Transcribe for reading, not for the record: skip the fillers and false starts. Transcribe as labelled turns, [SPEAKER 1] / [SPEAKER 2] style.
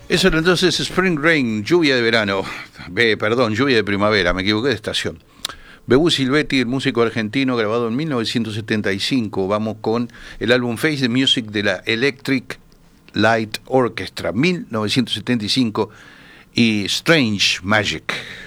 [SPEAKER 1] Eso era entonces Spring Rain, lluvia de verano. Perdón, lluvia de primavera, me equivoqué de estación. Bebu Silvetti, el músico argentino, grabado en 1975. Vamos con el álbum Face the Music de la Electric Light Orchestra, 1975, y Strange Magic.